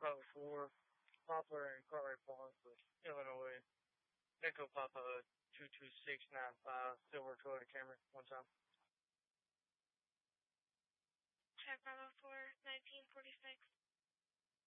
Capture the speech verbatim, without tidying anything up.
Bravo four, Poplar and Cartwright Farms, Illinois. Echo Papa two two six nine five, Silver Toyota Camry, one time. Check Bravo four, nineteen forty-six.